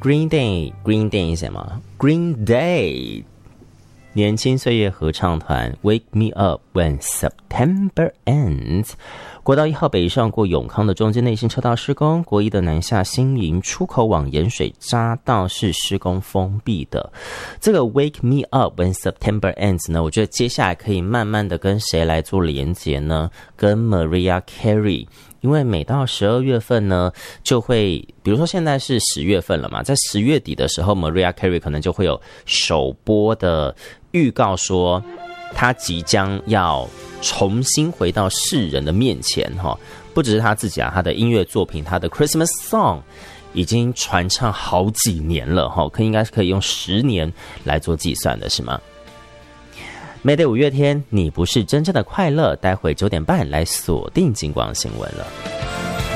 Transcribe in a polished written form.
Green Day 什么 Green Day 年轻岁月合唱团 Wake Me Up When September Ends。国道1号北上过永康的中间内线车道施工，国一的南下新营出口往盐水匝道是施工封闭的。这个 Wake Me Up When September Ends 呢，我觉得接下来可以慢慢的跟谁来做连结呢？跟 Mariah Carey。因为每到12月份呢，就会比如说现在是10月份了嘛，在10月底的时候 Mariah Carey 可能就会有首播的预告说他即将要重新回到世人的面前哈，不只是他自己啊，他的音乐作品，他的 Christmas Song 已经传唱好几年了哈，应该是可以用10年来做计算的，是吗？Mayday 5月天，你不是真正的快乐。待会9点半来锁定金光新闻了。